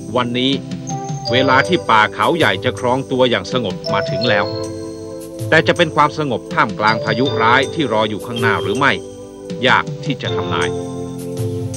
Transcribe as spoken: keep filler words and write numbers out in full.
วันนี้เวลาที่ป่าเขาใหญ่จะครองตัวอย่างสงบมาถึงแล้วแต่จะเป็นความสงบท่ามกลางพายุร้ายที่รออยู่ข้างหน้าหรือไม่ยากที่จะทำนาย